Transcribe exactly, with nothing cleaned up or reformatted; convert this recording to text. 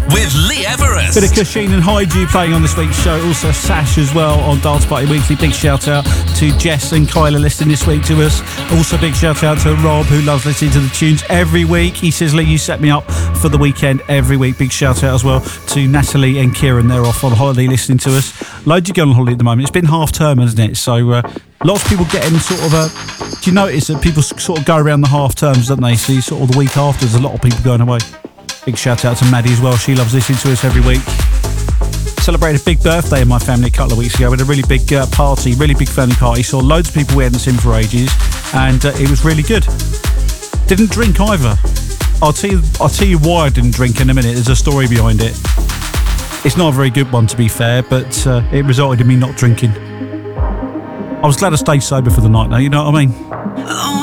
with Lee Everest. Bit of Cushing and Hyde playing on this week's show. Also Sash as well on Dance Party Weekly. Big shout out to Jess and Kyla listening this week to us. Also big shout out to Rob, who loves listening to the tunes every week. He says, Lee, you set me up for the weekend every week. Big shout out as well to Natalie and Kieran. They're off on holiday listening to us. Loads of going on holiday at the moment. It's been half term, hasn't it? So uh, lots of people getting sort of a... Do you notice that people sort of go around the half terms, don't they? See, sort of the week after, there's a lot of people going away. Big shout out to Maddie as well. She loves listening to us every week. Celebrated a big birthday in my family a couple of weeks ago. We had a really big uh, party, really big family party. Saw loads of people we hadn't seen for ages, and uh, it was really good. Didn't drink either. I'll tell you, I'll tell you why I didn't drink in a minute. There's a story behind it. It's not a very good one, to be fair, but uh, it resulted in me not drinking. I was glad I stayed sober for the night, though. You know what I mean? Oh.